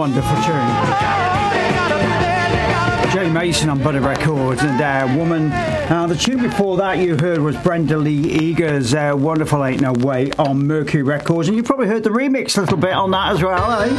wonderful tune. Jay Mason on Butter Records and Woman. The tune before that you heard was Brenda Lee Eager's Wonderful Ain't No Way on Mercury Records, and you probably heard the remix a little bit on that as well, eh?